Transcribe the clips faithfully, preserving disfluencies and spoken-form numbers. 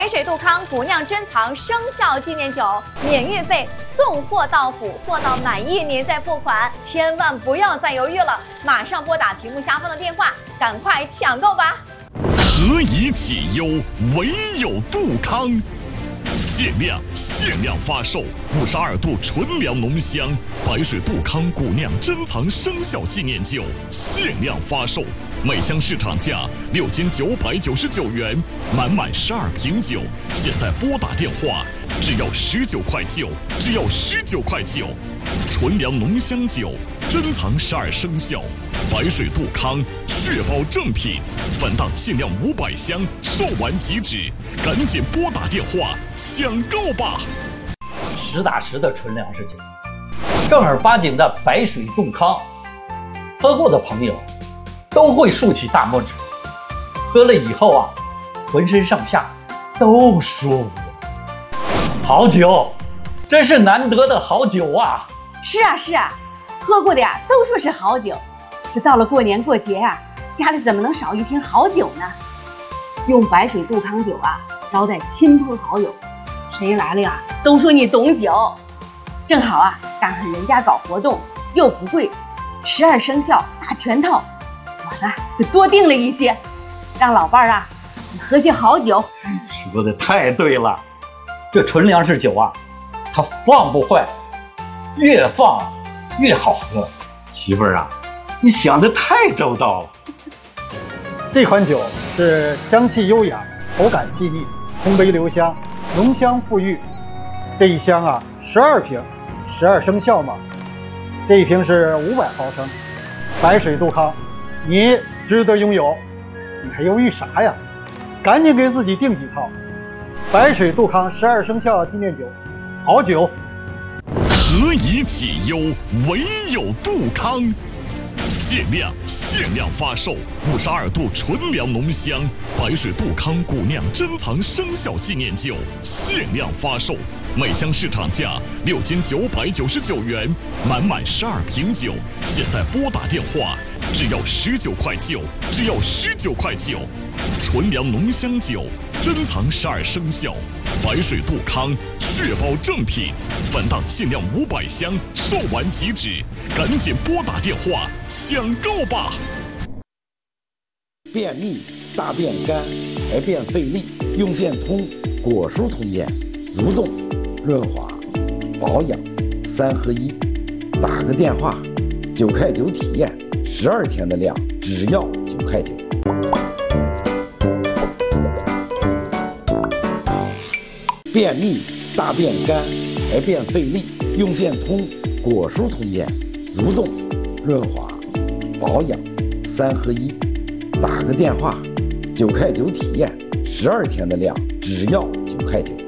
白水杜康古酿珍藏生肖纪念酒，免运费，送货到府，货到满意您再付款，千万不要再犹豫了，马上拨打屏幕下方的电话，赶快抢购吧！ 何以解忧，唯有杜康。限量限量发售五十二度纯粮浓香白水杜康古酿珍藏生肖纪念酒，限量发售，每箱市场价六千九百九十九元，满满十二瓶酒，现在拨打电话，只要十九块九，只要十九块九。纯粮浓香酒，珍藏十二生肖，白水杜康，确保正品。本档限量五百箱，售完即止，赶紧拨打电话抢购吧！ 实打实的纯粮食酒，正儿八经的白水杜康，喝过的朋友都会竖起大拇指。喝了以后啊，浑身上下都舒服。好酒，真是难得的好酒啊！ 是啊是啊，喝过的呀都说是好酒。这到了过年过节呀、啊，家里怎么能少一瓶好酒呢？用白水杜康酒啊，招待亲朋好友，谁来了呀都说你懂酒。正好啊，赶上人家搞活动又不贵，十二生肖大全套，我呢就多订了一些，让老伴儿啊喝些好酒。 说的太对了，这纯粮食酒啊，它放不坏，越放越好喝。媳妇儿啊，你想的太周到了。 这款酒是香气优雅，口感细腻，通杯留香，浓香馥郁。这一箱啊，十二瓶，十二生肖嘛。这一瓶是五百毫升，白水杜康，你值得拥有。你还犹豫啥呀？赶紧给自己订几套。白水杜康十二生肖纪念酒，好酒。 何以解忧，唯有杜康。限量限量发售五十二度纯粮浓香白水杜康古酿珍藏生肖纪念酒，限量发售，每箱市场价六千九百九十九元，满满十二瓶酒，现在拨打电话，只要十九块九，只要十九块九。纯粮浓香酒，珍藏十二生肖，白水杜康，确保正品。本档限量五百箱，售完即止，赶紧拨打电话抢购吧！ 便秘、大便干、排便费力，用便通果蔬通便，蠕动、润滑、保养三合一。打个电话，九块九体验，十二天的量只要九块九。便秘、大便干、排便费力，用便通果蔬通便，蠕动、润滑、保养三合一。打个电话，九块九体验，十二天的量只要九块九。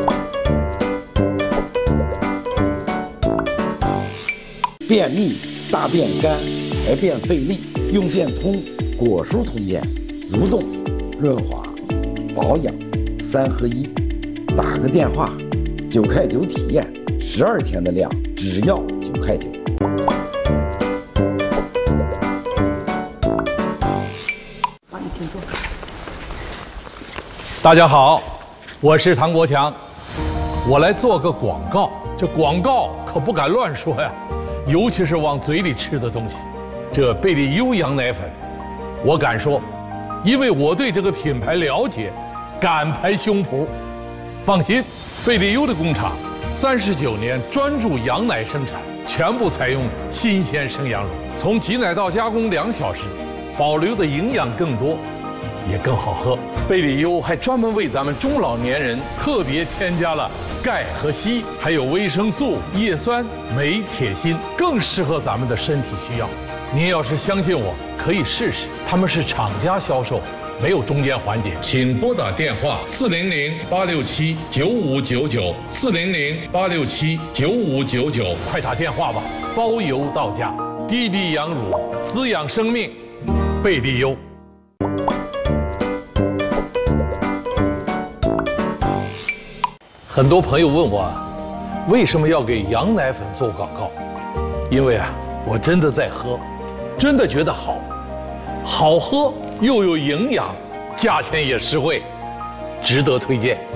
便秘、大便干、排便费力，用便通果蔬通便，蠕动、润滑、保养三合一。打个电话，九块九体验，十二天的量只要九块九。 帮你请坐。 大家好，我是唐国强，我来做个广告。这广告可不敢乱说呀，尤其是往嘴里吃的东西。这贝利优羊奶粉，我敢说，因为我对这个品牌了解，敢拍胸脯。放心，贝利优的工厂三十九年专注羊奶生产，全部采用新鲜生羊乳，从挤奶到加工两小时，保留的营养更多，也更好喝。贝利优还专门为咱们中老年人特别添加了钙和硒，还有维生素、叶酸、镁、铁、锌，更适合咱们的身体需要。您要是相信我，可以试试，他们是厂家销售，没有中间环节。请拨打电话四零零八六七九五九九四零零八六七九五九九，快打电话吧，包邮到家。滴滴羊乳，滋养生命，贝利优。很多朋友问我，为什么要给羊奶粉做广告？因为啊，我真的在喝，真的觉得好，好喝又有营养，价钱也实惠。 值得推荐。